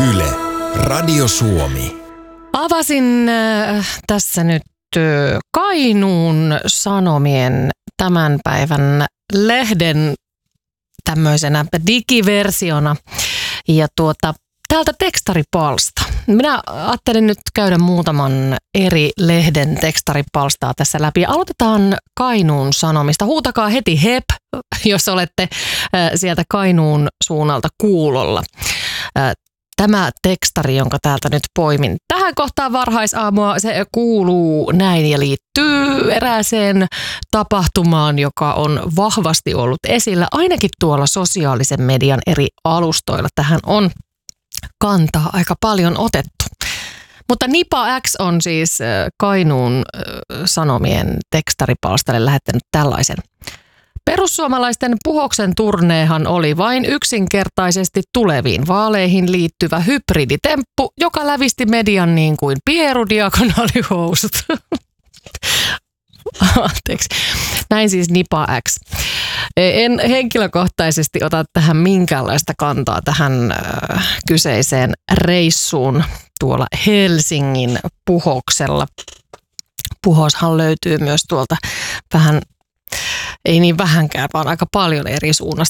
Yle, Radio Suomi. Avasin tässä nyt Kainuun Sanomien tämän päivän lehden tämmöisenä digiversiona ja täältä tekstaripalsta. Minä ajattelin nyt käydä muutaman eri lehden tekstaripalstaa tässä läpi. Aloitetaan Kainuun Sanomista. Huutakaa heti hep, jos olette sieltä Kainuun suunnalta kuulolla. Tämä tekstari, jonka täältä nyt poimin tähän kohtaan varhaisaamua, se kuuluu näin ja liittyy erääseen tapahtumaan, joka on vahvasti ollut esillä, ainakin tuolla sosiaalisen median eri alustoilla. Tähän on kantaa aika paljon otettu. Mutta Nipa X on siis Kainuun Sanomien tekstaripalstalle lähettänyt tällaisen. Perussuomalaisten Puhoksen turneehan oli vain yksinkertaisesti tuleviin vaaleihin liittyvä hybriditemppu, joka lävisti median niin kuin pierudiagonaalihousut. Anteeksi. Näin siis Nipa X. En henkilökohtaisesti ota tähän minkäänlaista kantaa tähän kyseiseen reissuun tuolla Helsingin Puhoksella. Puhoshan löytyy myös tuolta vähän, ei niin vähänkään, vaan aika paljon eri